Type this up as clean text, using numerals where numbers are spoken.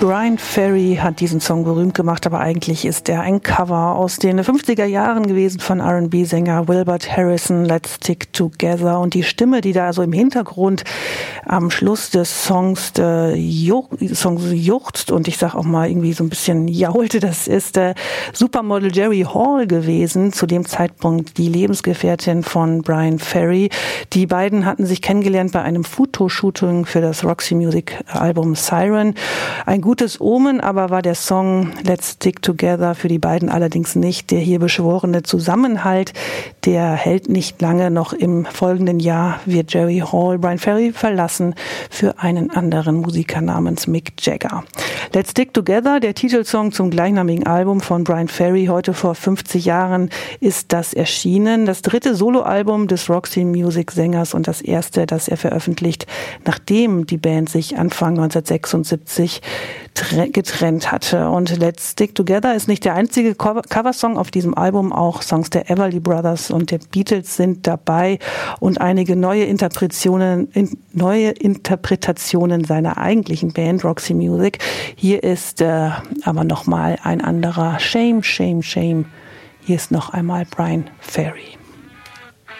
Bryan Ferry hat diesen Song berühmt gemacht, aber eigentlich ist er ein Cover aus den 50er Jahren gewesen von R&B-Sänger Wilbert Harrison, Let's Stick Together. Und die Stimme, die da so im Hintergrund am Schluss des Songs juchzt und ich sag auch mal irgendwie so ein bisschen jaulte, das ist Supermodel Jerry Hall gewesen, zu dem Zeitpunkt die Lebensgefährtin von Bryan Ferry. Die beiden hatten sich kennengelernt bei einem Fotoshooting für das Roxy Music Album Siren. Ein gutes Omen, aber war der Song Let's Stick Together für die beiden allerdings nicht. Der hier beschworene Zusammenhalt, der hält nicht lange. Noch im folgenden Jahr wird Jerry Hall Bryan Ferry verlassen für einen anderen Musiker namens Mick Jagger. Let's Stick Together, der Titelsong zum gleichnamigen Album von Bryan Ferry, heute vor 50 Jahren ist das erschienen. Das dritte Soloalbum des Roxy Music Sängers und das erste, das er veröffentlicht, nachdem die Band sich Anfang 1976 getrennt hatte. Und Let's Stick Together ist nicht der einzige Coversong auf diesem Album. Auch Songs der Everly Brothers und der Beatles sind dabei und einige neue Interpretationen seiner eigentlichen Band Roxy Music. Hier ist aber nochmal ein anderer Shame, Shame, Shame. Hier ist noch einmal Bryan Ferry.